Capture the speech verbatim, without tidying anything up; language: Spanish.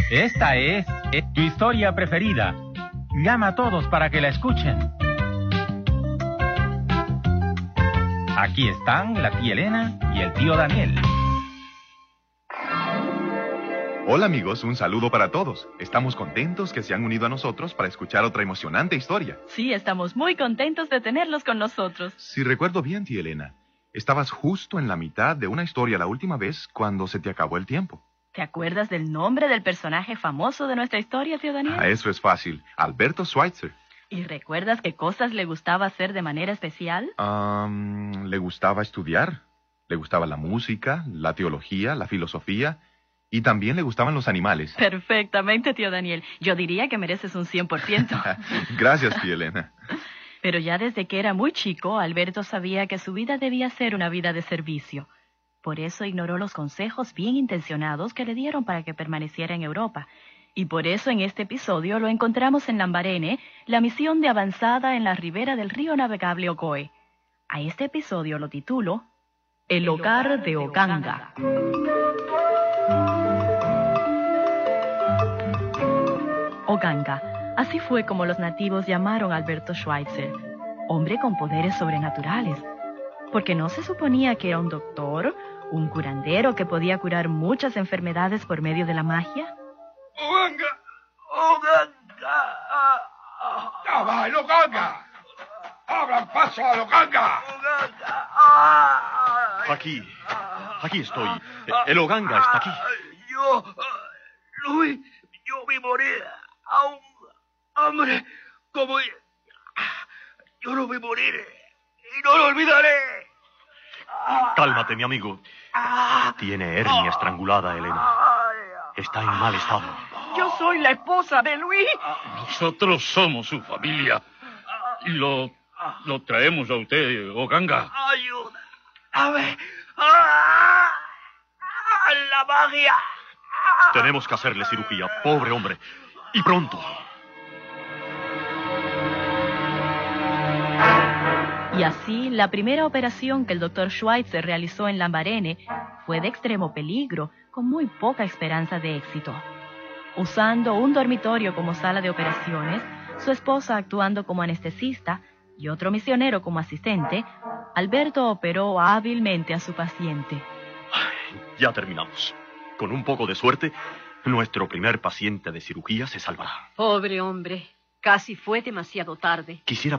Esta es tu historia preferida. Llama a todos para que la escuchen. Aquí están la tía Elena y el tío Daniel. Hola amigos, un saludo para todos. Estamos contentos que se han unido a nosotros para escuchar otra emocionante historia. Sí, estamos muy contentos de tenerlos con nosotros. Si recuerdo bien, tía Elena, estabas justo en la mitad de una historia la última vez cuando se te acabó el tiempo. ¿Te acuerdas del nombre del personaje famoso de nuestra historia, tío Daniel? Ah, eso es fácil. Alberto Schweitzer. ¿Y recuerdas qué cosas le gustaba hacer de manera especial? Um, le gustaba estudiar. Le gustaba la música, la teología, la filosofía. Y también le gustaban los animales. Perfectamente, tío Daniel. Yo diría que mereces un cien por ciento. Gracias, tía Elena. Pero ya desde que era muy chico, Alberto sabía que su vida debía ser una vida de servicio. Por eso ignoró los consejos bien intencionados que le dieron para que permaneciera en Europa. Y por eso en este episodio lo encontramos en Lambarene, la misión de avanzada en la ribera del río navegable Ogoe. A este episodio lo titulo El hogar de Oganga. Oganga, así fue como los nativos llamaron a Alberto Schweitzer, hombre con poderes sobrenaturales, porque no se suponía que era un doctor, un curandero que podía curar muchas enfermedades por medio de la magia. ¡Oganga! ¡Oganga! ¡Ya va, el Oganga! ¡Abran paso al Oganga! Aquí, aquí estoy. El Oganga está aquí. Yo, Luis, yo vi morir a un hombre como... Yo lo vi morir y no lo olvidaré. Cálmate, mi amigo. Tiene hernia estrangulada, Elena. Está en mal estado. Yo soy la esposa de Luis. Nosotros somos su familia. Y lo, lo traemos a usted, Oganga. Ayuda. A ver. ¡Ah! ¡La magia! Tenemos que hacerle cirugía, pobre hombre. Y pronto. Y así, la primera operación que el doctor Schweitzer realizó en Lambarene fue de extremo peligro, con muy poca esperanza de éxito. Usando un dormitorio como sala de operaciones, su esposa actuando como anestesista y otro misionero como asistente, Alberto operó hábilmente a su paciente. Ya terminamos. Con un poco de suerte, nuestro primer paciente de cirugía se salvará. Pobre hombre, casi fue demasiado tarde. Quisiera